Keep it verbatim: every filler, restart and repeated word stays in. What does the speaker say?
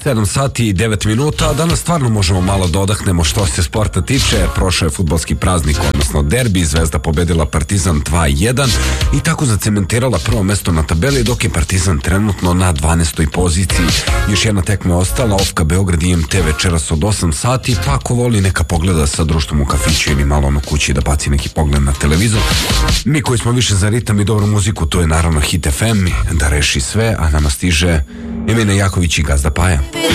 sedam sati i devet minuta, danas stvarno možemo malo da odahnemo što se sporta tiče. Prošao je fudbalski praznik, odnosno derbi, Zvezda pobedila Partizan dva jedan i tako zacementirala prvo mesto na tabeli, dok je Partizan trenutno na dvanaestoj poziciji. Još jedna tekma je ostala, Ofka Beograd i M T večeras od osam sati, pa ako voli neka pogleda sa društvom u kafiću ili malo na kući da baci neki pogled na televizor. Mi koji smo više za ritam i dobru muziku, to je naravno Hit F M, da reši sve, a nama stiže Emina Jaković i Gazda Paja.